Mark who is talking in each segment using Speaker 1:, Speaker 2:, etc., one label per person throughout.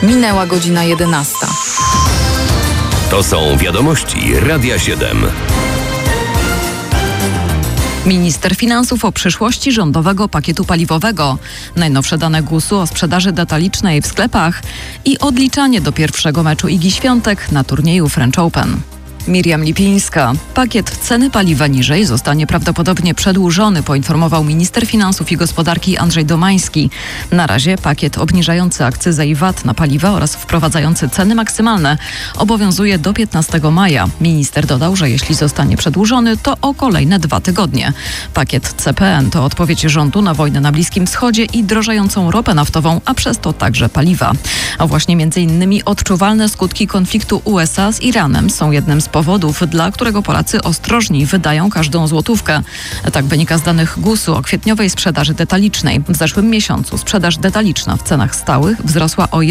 Speaker 1: Minęła godzina 11.
Speaker 2: To są wiadomości Radia 7.
Speaker 3: Minister finansów o przyszłości rządowego pakietu paliwowego, najnowsze dane GUS-u o sprzedaży detalicznej w sklepach i odliczanie do pierwszego meczu Igi Świątek na turnieju French Open. Miriam Lipińska. Pakiet ceny paliwa niżej zostanie prawdopodobnie przedłużony, poinformował minister finansów i gospodarki Andrzej Domański. Na razie pakiet obniżający akcyzę i VAT na paliwa oraz wprowadzający ceny maksymalne obowiązuje do 15 maja. Minister dodał, że jeśli zostanie przedłużony, to o kolejne 2 tygodnie. Pakiet CPN to odpowiedź rządu na wojnę na Bliskim Wschodzie i drożejącą ropę naftową, a przez to także paliwa. A właśnie m.in. odczuwalne skutki konfliktu USA z Iranem są jednym z powodów, dla którego Polacy ostrożniej wydają każdą złotówkę. Tak wynika z danych GUS-u o kwietniowej sprzedaży detalicznej. W zeszłym miesiącu sprzedaż detaliczna w cenach stałych wzrosła o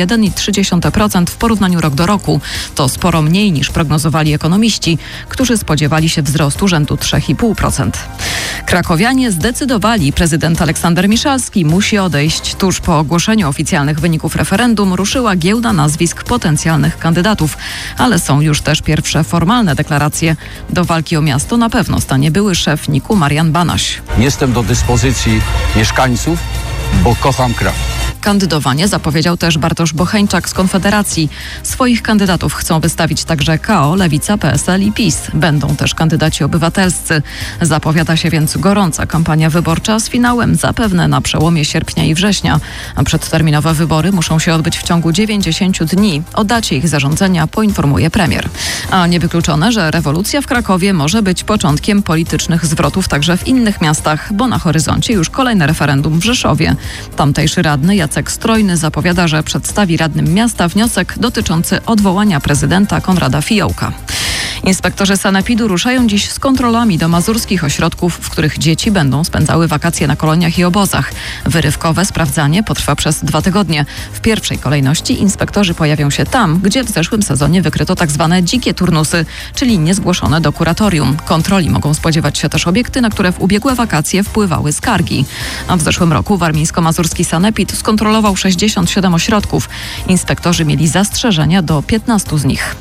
Speaker 3: 1,3% w porównaniu rok do roku. To sporo mniej niż prognozowali ekonomiści, którzy spodziewali się wzrostu rzędu 3,5%. Krakowianie zdecydowali, prezydent Aleksander Miszalski musi odejść. Tuż po ogłoszeniu oficjalnych wyników referendum ruszyła giełda nazwisk potencjalnych kandydatów, ale są już też pierwsze formalne deklaracje. Do walki o miasto na pewno stanie były szef NIK-u Marian Banaś.
Speaker 4: Jestem do dyspozycji mieszkańców, bo kocham kraj.
Speaker 3: Kandydowanie zapowiedział też Bartosz Bocheńczak z Konfederacji. Swoich kandydatów chcą wystawić także KO, Lewica, PSL i PiS. Będą też kandydaci obywatelscy. Zapowiada się więc gorąca kampania wyborcza z finałem zapewne na przełomie sierpnia i września. A przedterminowe wybory muszą się odbyć w ciągu 90 dni. O dacie ich zarządzenia poinformuje premier. A niewykluczone, że rewolucja w Krakowie może być początkiem politycznych zwrotów także w innych miastach, bo na horyzoncie już kolejne referendum w Rzeszowie. Tamtejszy radny Jacek Strojny zapowiada, że przedstawi radnym miasta wniosek dotyczący odwołania prezydenta Konrada Fiołka. Inspektorzy sanepidu ruszają dziś z kontrolami do mazurskich ośrodków, w których dzieci będą spędzały wakacje na koloniach i obozach. Wyrywkowe sprawdzanie potrwa przez 2 tygodnie. W pierwszej kolejności inspektorzy pojawią się tam, gdzie w zeszłym sezonie wykryto tzw. dzikie turnusy, czyli niezgłoszone do kuratorium. Kontroli mogą spodziewać się też obiekty, na które w ubiegłe wakacje wpływały skargi. A w zeszłym roku warmińsko-mazurski sanepid skontrolował 67 ośrodków. Inspektorzy mieli zastrzeżenia do 15 z nich.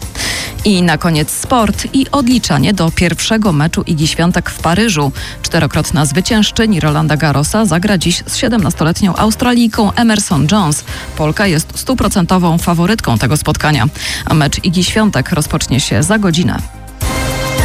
Speaker 3: I na koniec sport i odliczanie do pierwszego meczu Igi Świątek w Paryżu. 4-krotna zwyciężczyni Rolanda Garrosa zagra dziś z 17-letnią Australijką Emerson Jones. Polka jest 100% faworytką tego spotkania. A mecz Igi Świątek rozpocznie się za godzinę.